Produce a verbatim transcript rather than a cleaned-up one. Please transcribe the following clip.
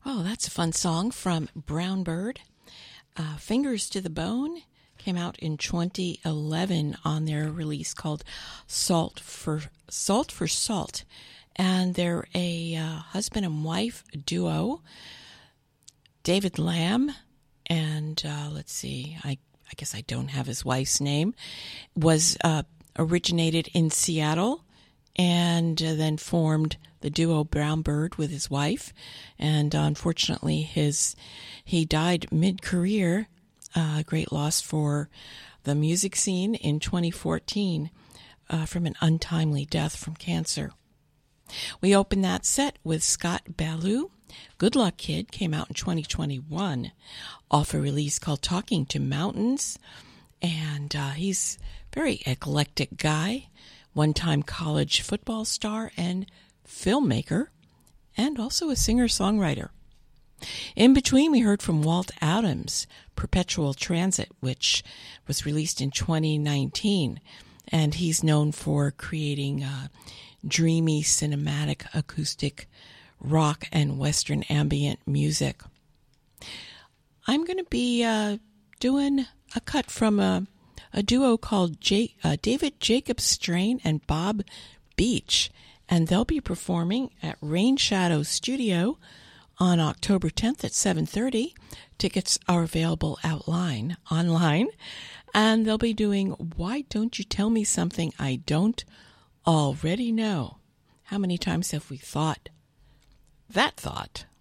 Oh, that's a fun song from Brown Bird. Uh, Fingers to the Bone came out in twenty eleven on their release called Salt for Salt for Salt. And they're a uh, husband and wife duo. David Lamb and, uh, let's see, I, I guess I don't have his wife's name, was uh, originated in Seattle and uh, then formed the duo Brown Bird with his wife. And uh, unfortunately, his he died mid-career, a uh, great loss for the music scene in twenty fourteen uh, from an untimely death from cancer. We opened that set with Scott Ballou. Good Luck Kid came out in twenty twenty-one off a release called Talking to Mountains. And uh, he's a very eclectic guy, one-time college football star and filmmaker, and also a singer-songwriter. In between, we heard from Walt Adams, Perpetual Transit, which was released in twenty nineteen. And he's known for creating uh, dreamy, cinematic, acoustic rock and Western ambient music. I'm going to be uh, doing a cut from a, a duo called J- uh, David Jacob Strain and Bob Beach, and they'll be performing at Rain Shadow Studio on October tenth at seven thirty. Tickets are available outline, online, and they'll be doing Why Don't You Tell Me Something I Don't Already Know. How many times have we thought that thought?